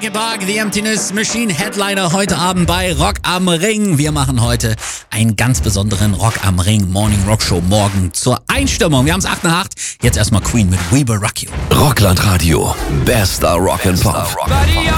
Linkin Park, The Emptiness Machine, Headliner heute Abend bei Rock am Ring. Wir machen heute einen ganz besonderen Rock am Ring Morning Rock Show morgen zur Einstimmung. Wir haben es 8 nach 8. Jetzt erstmal Queen mit We Will Rock You. Rockland Radio. Bester Rock and Pop.